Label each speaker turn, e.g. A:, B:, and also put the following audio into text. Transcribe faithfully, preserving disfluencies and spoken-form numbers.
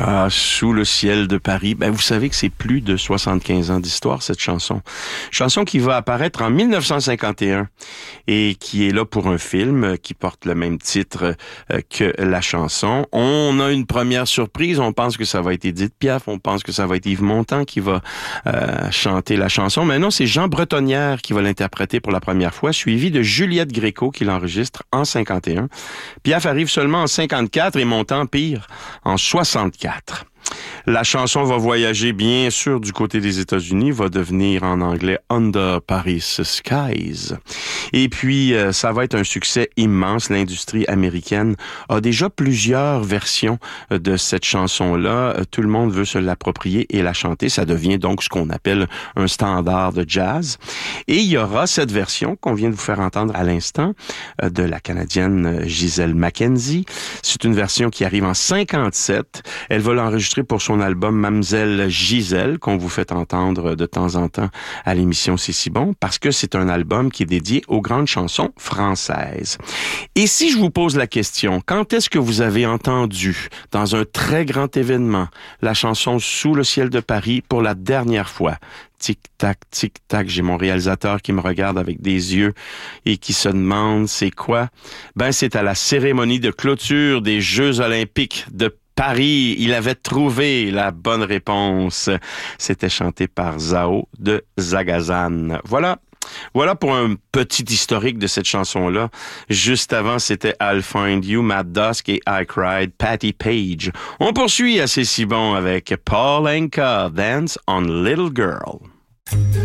A: Ah, Sous le ciel de Paris. Ben, vous savez que c'est plus de soixante-quinze ans d'histoire, cette chanson. Chanson qui va apparaître en mille neuf cent cinquante et un et qui est là pour un film qui porte le même titre que la chanson. On a une première surprise. On pense que ça va être Édith Piaf. On pense que ça va être Yves Montand qui va euh, chanter la chanson. Mais non, c'est Jean Bretonnière qui va l'interpréter pour la première fois, suivi de Juliette Gréco qui l'enregistre en cinquante et un. Piaf arrive seulement en cinquante-quatre et Montand pire en soixante-quatre. La chanson va voyager bien sûr du côté des États-Unis, va devenir en anglais Under Paris Skies. Et puis, euh, ça va être un succès immense. L'industrie américaine a déjà plusieurs versions de cette chanson-là. Tout le monde veut se l'approprier et la chanter. Ça devient donc ce qu'on appelle un standard de jazz. Et il y aura cette version qu'on vient de vous faire entendre à l'instant de la Canadienne Gisèle Mackenzie. C'est une version qui arrive en cinquante-sept. Elle va l'enregistrer pour son album Mamzelle Gisèle, qu'on vous fait entendre de temps en temps à l'émission C'est si bon, parce que c'est un album qui est dédié aux grandes chansons françaises. Et si je vous pose la question, quand est-ce que vous avez entendu, dans un très grand événement, la chanson Sous le ciel de Paris pour la dernière fois? Tic-tac, tic-tac, j'ai mon réalisateur qui me regarde avec des yeux et qui se demande c'est quoi? Ben, c'est à la cérémonie de clôture des Jeux olympiques de Paris. Il avait trouvé la bonne réponse. C'était chanté par Zao de Zagazan. Voilà. Voilà pour un petit historique de cette chanson-là. Juste avant, c'était I'll Find You, Matt Dusk et I Cried, Patti Page. On poursuit à C'est si bon avec Paul Anka, Dance on Little Girl.